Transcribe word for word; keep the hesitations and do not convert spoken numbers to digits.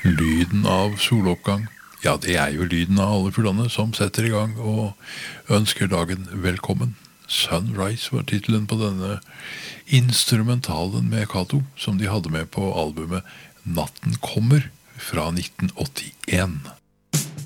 Lyden av soloppgang. Ja, det er jo lyden av alle fuglene som setter i gang og ønsker dagen velkommen. Sunrise var titelen på denne instrumentalen med Kato, som de hadde med på albumet Natten kommer fra nitten åttien.